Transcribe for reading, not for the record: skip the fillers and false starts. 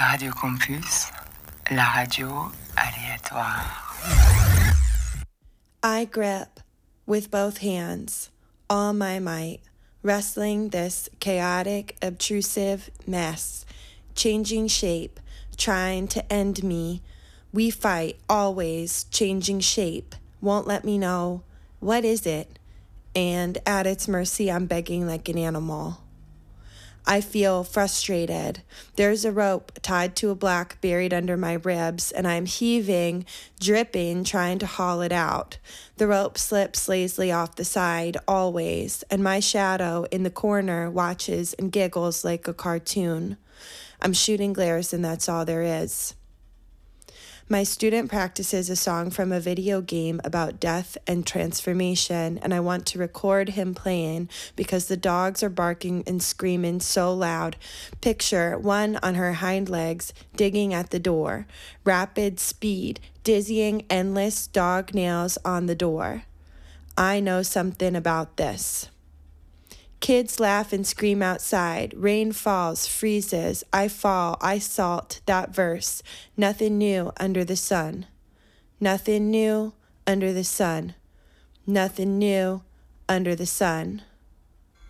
Radio Campus, la radio aléatoire. I grip with both hands, all my might, wrestling this chaotic, obtrusive mess, changing shape, trying to end me. We fight, always changing shape, won't let me know, what is it? And at its mercy, I'm begging like an animal. I feel frustrated. There's a rope tied to a block buried under my ribs, and I'm heaving, dripping, trying to haul it out. The rope slips lazily off the side, always, and my shadow in the corner watches and giggles like a cartoon. I'm shooting glares, and that's all there is. My student practices a song from a video game about death and transformation, and I want to record him playing because the dogs are barking and screaming so loud. Picture one on her hind legs digging at the door. Rapid speed, dizzying, endless dog nails on the door. I know something about this. Kids laugh and scream outside. Rain falls, freezes. I fall, I salt, that verse. Nothing new under the sun. Nothing new under the sun. Nothing new under the sun.